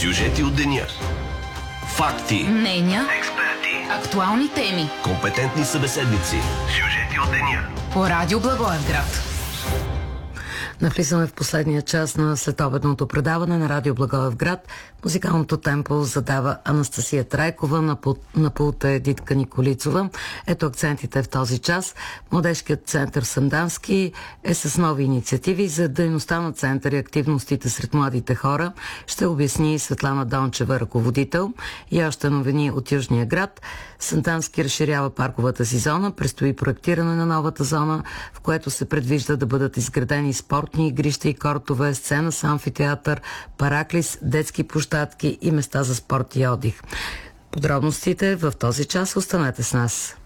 Сюжети от деня. Факти. Мнения. Експерти. Актуални теми. Компетентни събеседници. Сюжети от деня. По Радио Благоевград. Навлизаме в последния час на следобедното предаване на Радио Благоевград. Музикалното темпо задава Анастасия Трайкова, на пулта е Дитка Николицова. Ето акцентите в този час. Младежкият център Сандански е с нови инициативи за дейността на центъра и активностите сред младите хора. Ще обясни Светлана Дончева, ръководител. И още новини от Южния град. Сандански разширява парковата си зона. Предстои проектиране на новата зона, в което се предвижда да бъдат изградени спортни игрища и кортове, сцена с амфитеатър, параклис, детски площадки и места за спорт и отдих. Подробностите в този час. Останете с нас.